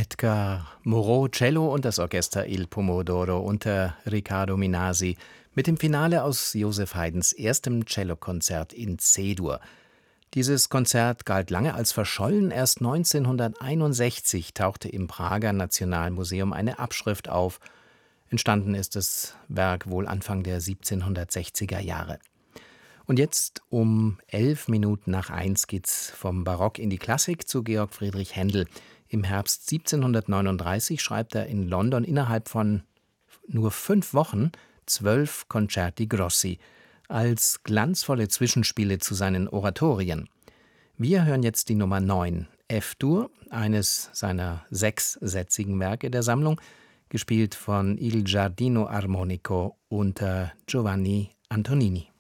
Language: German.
Edgar Moreau Cello und das Orchester Il Pomodoro unter Riccardo Minasi mit dem Finale aus Joseph Haydns erstem Cellokonzert in C-Dur. Dieses Konzert galt lange als verschollen, erst 1961 tauchte im Prager Nationalmuseum eine Abschrift auf. Entstanden ist das Werk wohl Anfang der 1760er Jahre. Und jetzt um 1 geht's vom Barock in die Klassik zu Georg Friedrich Händel. Im Herbst 1739 schreibt er in London innerhalb von nur 5 Wochen 12 Concerti Grossi als glanzvolle Zwischenspiele zu seinen Oratorien. Wir hören jetzt die Nummer 9, F-Dur, eines seiner 6-sätzigen Werke der Sammlung, gespielt von Il Giardino Armonico unter Giovanni Antonini.